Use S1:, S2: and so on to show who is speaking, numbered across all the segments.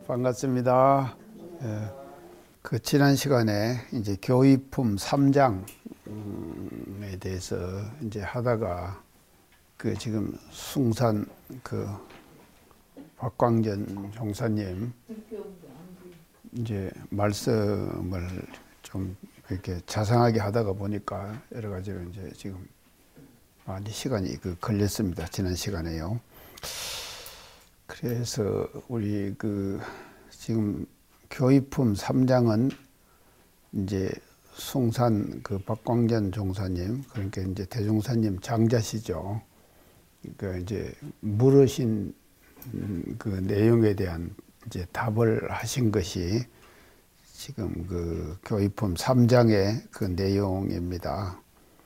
S1: 반갑습니다. 지난 시간에 이제 교의품 3장에 대해서 이제 하다가 지금 숭산 박광전 종사님 이제 말씀을 좀 이렇게 자상하게 하다가 보니까 여러 가지로 이제 지금 많이 시간이 걸렸습니다. 지난 시간에요. 그래서 우리 지금 교의품 3장은 이제 숭산 박광전 종사님, 그러니까 이제 대종사님 장자시죠. 그러니까 이제 물으신 내용에 대한 이제 답을 하신 것이 지금 교의품 3장의 내용입니다.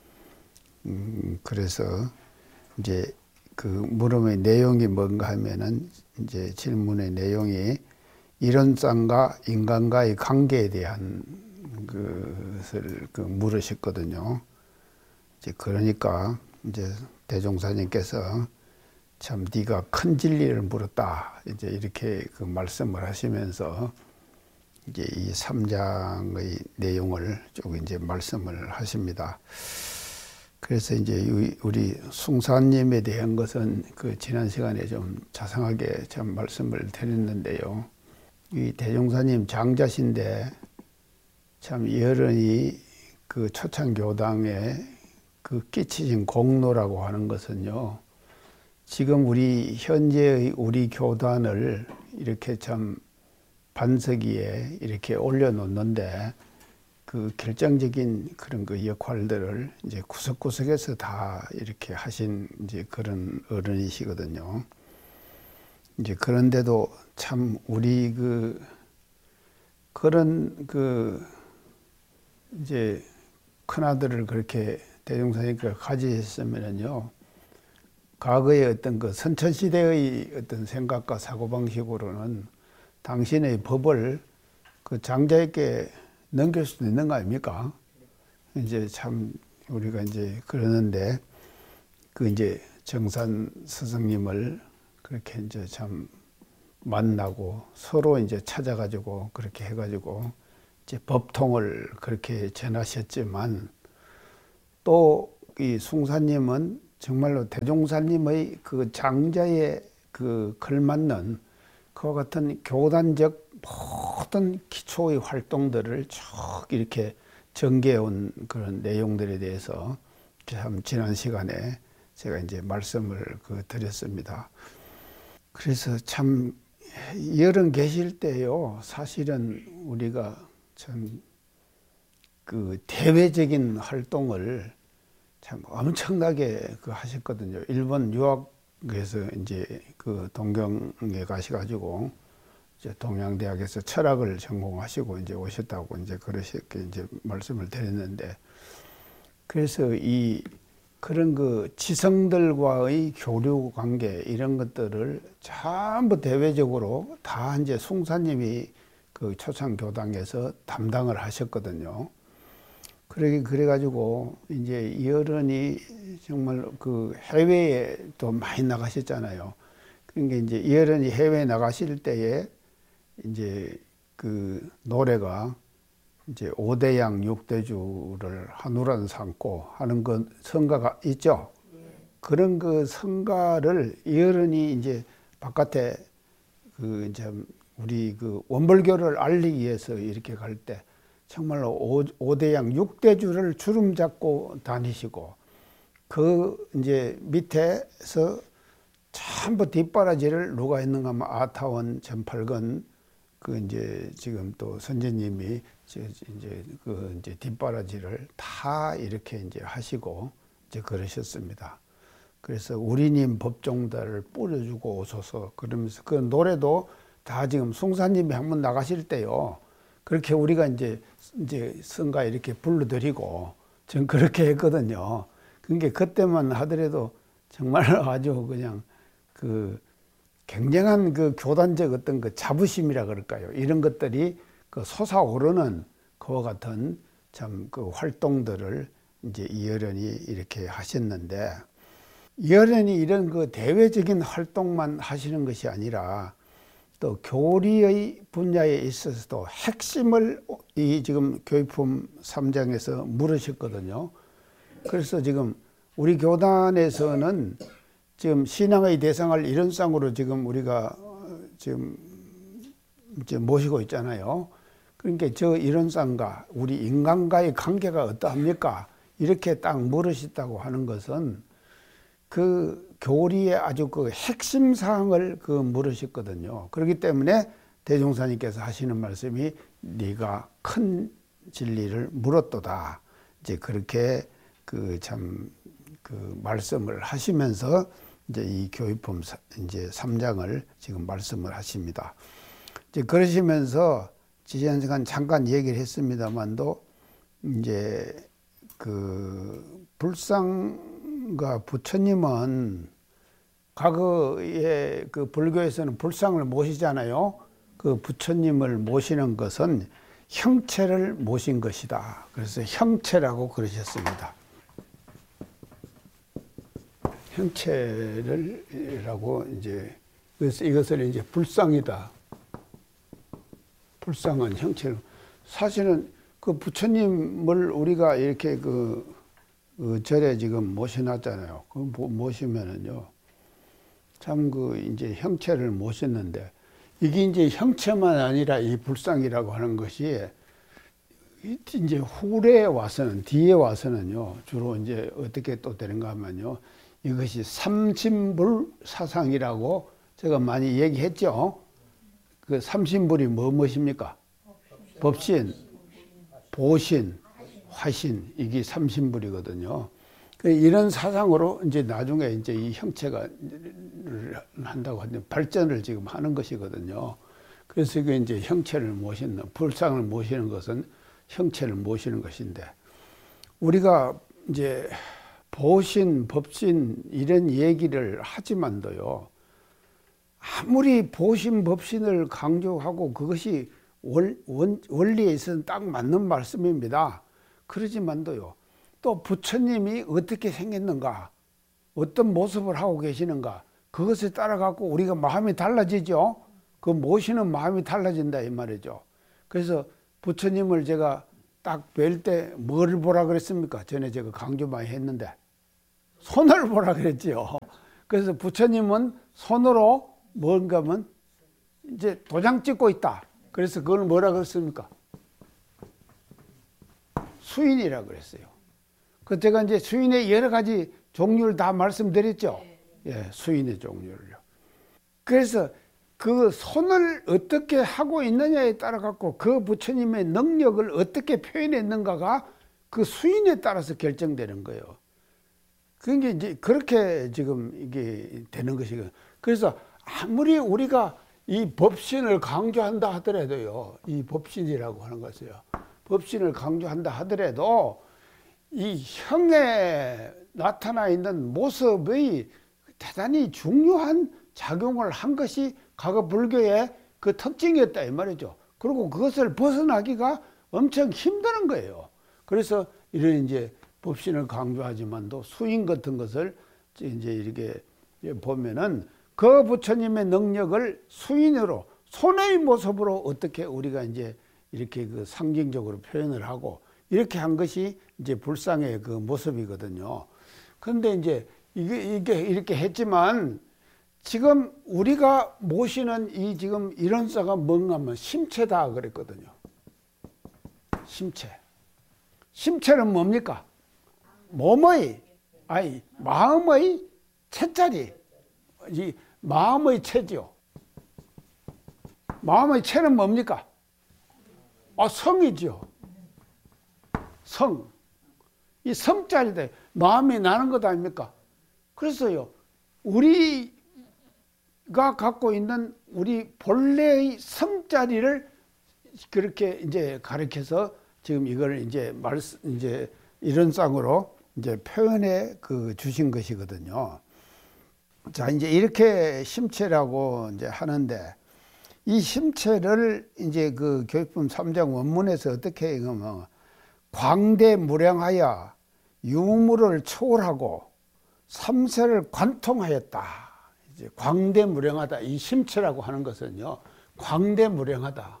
S1: 그래서 이제 물음의 내용이 뭔가 하면은 이제 질문의 내용이 이론상과 인간과의 관계에 대한 것을 물으셨거든요. 이제 그러니까 이제 대종사님께서 참 네가 큰 진리를 물었다. 이제 이렇게 말씀을 하시면서 이제 이 3장의 내용을 쭉 이제 말씀을 하십니다. 그래서 이제 우리 숭산님에 대한 것은 지난 시간에 좀 자상하게 좀 말씀을 드렸는데요. 이 대종사님 장자신데 참 여런이 초창교당에 끼치신 공로라고 하는 것은요. 지금 우리 현재의 우리 교단을 이렇게 참 반석위에 이렇게 올려놓는데 결정적인 그런 역할들을 이제 구석구석에서 다 이렇게 하신 이제 그런 어른이시거든요. 이제 그런데도 참 우리 그런 이제 큰아들을 그렇게 대종사님께서 가지셨으면은요, 과거의 어떤 선천시대의 어떤 생각과 사고방식으로는 당신의 법을 장자에게 넘길 수도 있는 거 아닙니까? 이제 참 우리가 이제 그러는데 이제 정산 스승님을 그렇게 이제 참 만나고 서로 이제 찾아가지고 그렇게 해가지고 이제 법통을 그렇게 전하셨지만 또 이 숭산님은 정말로 대종사님의 장자에 걸맞는 그와 같은 교단적 모든 기초의 활동들을 쭉 이렇게 전개해온 그런 내용들에 대해서 참 지난 시간에 제가 이제 말씀을 드렸습니다. 그래서 참 여름 계실 때요, 사실은 우리가 참 대외적인 활동을 참 엄청나게 하셨거든요. 일본 유학에서 이제 동경에 가셔가지고 이제 동양대학에서 철학을 전공하시고 이제 오셨다고 이제 그러셨게 이제 말씀을 드렸는데, 그래서 그런 지성들과의 교류 관계 이런 것들을 전부 대외적으로 다 이제 숭산님이 초창 교당에서 담당을 하셨거든요. 그래가지고 이제 이 어른이 정말 해외에 또 많이 나가셨잖아요. 그러니까 이제 이 어른이 해외에 나가실 때에 이제 노래가 이제 5대양 6대주를 한우란 삼고 하는 성가가 있죠. 그런 성가를 이 어른이 이제 바깥에 이제 우리 원불교를 알리기 위해서 이렇게 갈 때 정말로 5대양 6대주를 주름 잡고 다니시고 이제 밑에서 전부 뒷바라지를 누가 했는가 하면 아타원 전팔건 이제 지금 또 선생님이 이제 뒷바라지를 다 이렇게 이제 하시고 이제 그러셨습니다. 그래서 우리님 법종들을 뿌려주고 오소서 그러면서 노래도 다 지금 숭산님이 한번 나가실 때요. 그렇게 우리가 이제 성가 이렇게 불러드리고 전 그렇게 했거든요. 그러니까 그때만 하더라도 정말 아주 그냥 굉장한 교단적 어떤 자부심이라 그럴까요? 이런 것들이 솟아오르는 그와 같은 참 활동들을 이제 이어련이 이렇게 하셨는데, 이어련이 이런 대외적인 활동만 하시는 것이 아니라 또 교리의 분야에 있어서도 핵심을 이 지금 교육품 3장에서 물으셨거든요. 그래서 지금 우리 교단에서는 지금 신앙의 대상을 이론상으로 지금 우리가 지금 이제 모시고 있잖아요. 그러니까 저 이론상과 우리 인간과의 관계가 어떠합니까? 이렇게 딱 물으셨다고 하는 것은 그 교리의 아주 그 핵심 사항을 그 물으셨거든요. 그렇기 때문에 대종사님께서 하시는 말씀이 네가 큰 진리를 물었도다. 이제 그렇게 그 참 그 말씀을 하시면서 이제 이 교육품 이제 3장을 지금 말씀을 하십니다. 이제 그러시면서 지난 시간 잠깐 얘기를 했습니다만도 이제 그 불상과 부처님은 과거에 그 불교에서는 불상을 모시잖아요. 그 부처님을 모시는 것은 형체를 모신 것이다. 그래서 형체라고 그러셨습니다. 형체를라고 이제 이것을 이제 불상이다. 불상은 형체를 사실은 그 부처님을 우리가 이렇게 그 절에 지금 모셔놨잖아요. 그 모시면은요 참 그 이제 형체를 모셨는데 이게 이제 형체만 아니라 이 불상이라고 하는 것이 이제 후래에 와서는 뒤에 와서는요 주로 이제 어떻게 또 되는가 하면요 이것이 삼신불 사상이라고 제가 많이 얘기했죠. 그 삼신불이 무엇입니까? 법신, 보신, 화신 이게 삼신불이거든요. 이런 사상으로 이제 나중에 이제 이 형체가 한다고 하는데 발전을 지금 하는 것이거든요. 그래서 이게 이제 형체를 모시는 불상을 모시는 것은 형체를 모시는 것인데 우리가 이제 보신, 법신 이런 얘기를 하지만도요. 아무리 보신, 법신을 강조하고 그것이 원리에 있어서는 딱 맞는 말씀입니다. 그러지만도요. 또 부처님이 어떻게 생겼는가, 어떤 모습을 하고 계시는가 그것에 따라 갖고 우리가 마음이 달라지죠. 그 모시는 마음이 달라진다 이 말이죠. 그래서 부처님을 제가 딱 뵐 때 뭘 보라 그랬습니까? 전에 제가 강조 많이 했는데 손을 보라 그랬지요. 그래서 부처님은 손으로 뭔가 하면 이제 도장 찍고 있다. 그래서 그걸 뭐라 그랬습니까? 수인이라 그랬어요. 그 제가 이제 수인의 여러 가지 종류를 다 말씀드렸죠. 예, 수인의 종류를요. 그래서 그 손을 어떻게 하고 있느냐에 따라 갖고 그 부처님의 능력을 어떻게 표현했는가가 그 수인에 따라서 결정되는 거예요. 그게 이제 그렇게 지금 이게 되는 것이거든요. 그래서 아무리 우리가 이 법신을 강조한다 하더라도요, 이 법신이라고 하는 것이요. 법신을 강조한다 하더라도 이 형에 나타나 있는 모습의 대단히 중요한 작용을 한 것이 과거 불교의 그 특징이었다 이 말이죠. 그리고 그것을 벗어나기가 엄청 힘든 거예요. 그래서 이런 이제 법신을 강조하지만도 수인 같은 것을 이제 이렇게 보면은 그 부처님의 능력을 수인으로 손의 모습으로 어떻게 우리가 이제 이렇게 그 상징적으로 표현을 하고 이렇게 한 것이 이제 불상의 그 모습이거든요. 그런데 이제 이게 이렇게 했지만 지금 우리가 모시는 이 지금 이론사가 뭔가 하면 심체다 그랬거든요. 심체. 심체는 뭡니까? 몸의, 아니, 마음의 체자리. 이 마음의 체죠. 마음의 체는 뭡니까? 성이죠. 성. 이 성자리다. 마음이 나는 것 아닙니까? 그래서요, 우리가 갖고 있는 우리 본래의 성자리를 그렇게 이제 가르쳐서 지금 이걸 이제 이제 이런 쌍으로 이제 표현해 주신 것이거든요. 자, 이제 이렇게 심체라고 이제 하는데 이 심체를 이제 그 교육품 3장 원문에서 어떻게 읽으면 광대무량하여 유무를 초월하고 삼세를 관통하였다. 이제 광대무량하다. 이 심체라고 하는 것은요, 광대무량하다.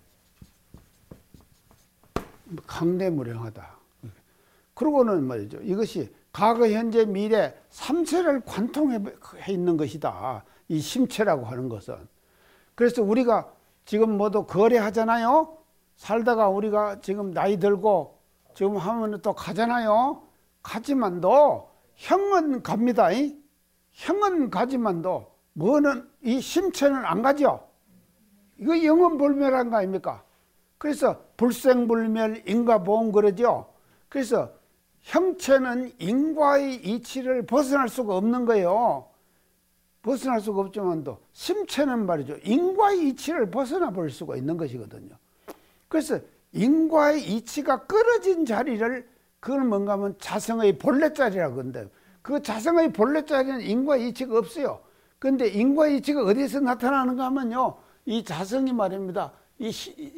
S1: 광대무량하다. 그러고는 말이죠. 이것이 과거, 현재, 미래 삼세를 관통해 있는 것이다. 이 심체라고 하는 것은. 그래서 우리가 지금 모두 거래하잖아요. 살다가 우리가 지금 나이 들고 지금 하면 또 가잖아요. 가지만도 형은 갑니다. 형은 가지만도 뭐는 이 심체는 안 가죠. 이거 영원불멸한 거 아닙니까? 그래서 불생불멸 인과보험 그러죠. 그래서 형체는 인과의 이치를 벗어날 수가 없는 거예요. 벗어날 수가 없지만도 심체는 말이죠. 인과의 이치를 벗어나 볼 수가 있는 것이거든요. 그래서 인과의 이치가 끊어진 자리를 그건 뭔가 하면 자성의 본래 자리라고 하는데 그 자성의 본래 자리는 인과의 이치가 없어요. 그런데 인과의 이치가 어디서 나타나는가 하면요. 이 자성이 말입니다. 이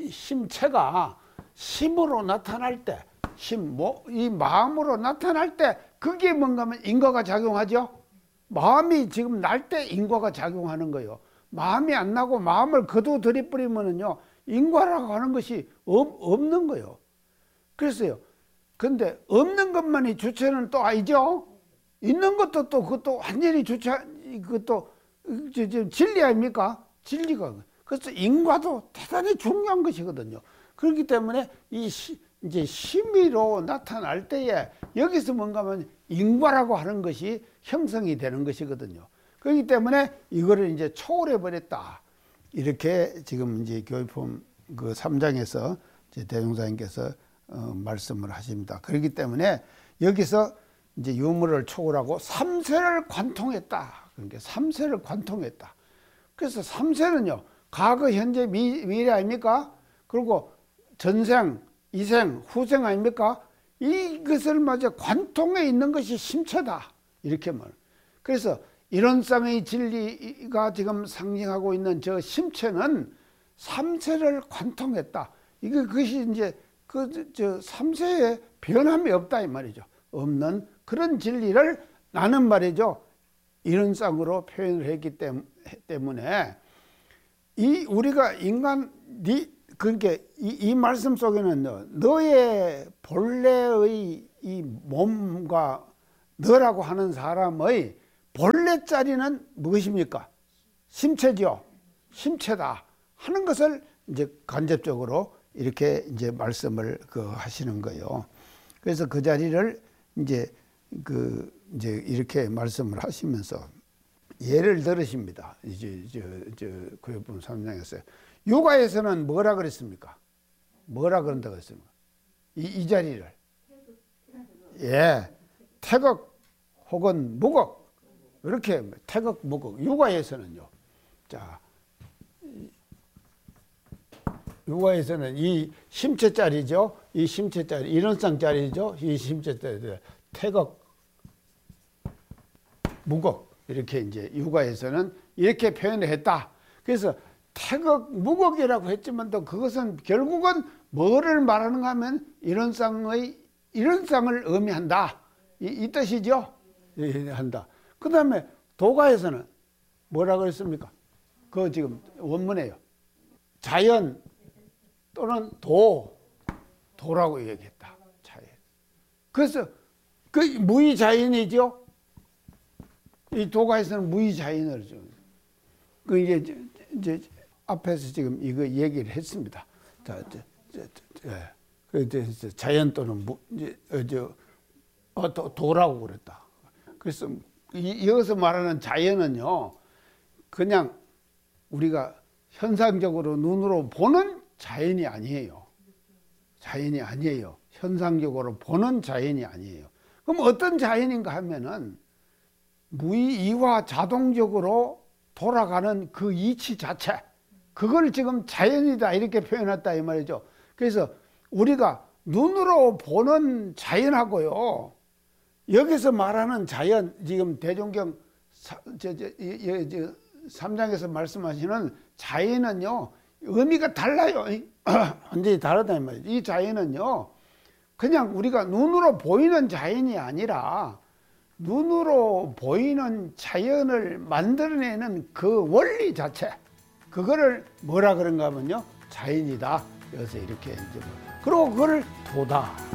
S1: 심체가 심으로 나타날 때 이 마음으로 나타날 때 그게 뭔가 하면 인과가 작용하죠. 마음이 지금 날 때 인과가 작용하는 거예요. 마음이 안 나고 마음을 거두 들이버리면은요 인과라고 하는 것이 없는 거예요. 그래서요. 근데 없는 것만이 주체는 또 아니죠. 있는 것도 또 그것도 완전히 주체 그것도 진리 아닙니까? 진리가. 그래서 인과도 대단히 중요한 것이거든요. 그렇기 때문에 이제 심의로 나타날 때에 여기서 뭔가 하면 인과라고 하는 것이 형성이 되는 것이거든요. 그렇기 때문에 이거를 이제 초월해 버렸다. 이렇게 지금 이제 교육품 그 3장에서 이제 대종사님께서 말씀을 하십니다. 그렇기 때문에 여기서 이제 유무를 초월하고 삼세를 관통했다. 그러니까 삼세를 관통했다. 그래서 삼세는요, 과거, 현재, 미래 아닙니까? 그리고 전생, 이생, 후생 아닙니까? 이것을 마저 관통해 있는 것이 심체다. 이렇게 말. 그래서 이론상의 진리가 지금 상징하고 있는 저 심체는 삼세를 관통했다. 그것이 이제 저 삼세에 변함이 없다 이 말이죠. 없는 그런 진리를 나는 말이죠. 이론상으로 표현을 했기 때문에 이 우리가 인간 그러니까 이 말씀 속에는 너의 본래의 이 몸과 너라고 하는 사람의 본래 자리는 무엇입니까? 심체죠. 심체다 하는 것을 이제 간접적으로 이렇게 이제 말씀을 하시는 거예요. 그래서 그 자리를 이제 이제 이렇게 말씀을 하시면서 예를 들으십니다. 이제 교육본 3장에서 육아에서는 뭐라 그랬습니까? 뭐라 그런다고 했습니까? 이 자리를 태극 혹은 무극 이렇게 태극 무극 육아에서는요. 자, 육아에서는 이 심체 자리죠. 이 심체 자리 이론상 자리죠. 이 심체 자리 태극 무극 이렇게 이제 육아에서는 이렇게 표현을 했다. 그래서 태극 무극이라고 했지만 또 그것은 결국은 뭐를 말하는가 하면 이론상을 의미한다. 이 뜻이죠. 한다. 그 다음에 도가에서는 뭐라고 했습니까? 그거 지금 원문에요. 자연 또는 도라고 얘기했다. 자연. 그래서 그 무의자연이죠. 이 도가에서는 무의자연을 좀. 이제 앞에서 지금 이거 얘기를 했습니다. 자연 또는 도라고 그랬다. 그래서 여기서 말하는 자연은요, 그냥 우리가 현상적으로 눈으로 보는 자연이 아니에요. 자연이 아니에요. 현상적으로 보는 자연이 아니에요. 그럼 어떤 자연인가 하면은 무의이화 자동적으로 돌아가는 그 이치 자체, 그걸 지금 자연이다 이렇게 표현했다 이 말이죠. 그래서 우리가 눈으로 보는 자연하고요, 여기서 말하는 자연, 지금 대종경 3장에서 말씀하시는 자연은요 의미가 달라요. 완전히 다르다 이 말이죠. 이 자연은요 그냥 우리가 눈으로 보이는 자연이 아니라 눈으로 보이는 자연을 만들어내는 그 원리 자체, 그거를 뭐라 그런가 하면요, 자연이다. 그래서 이렇게 이제 그리고 그걸 도다.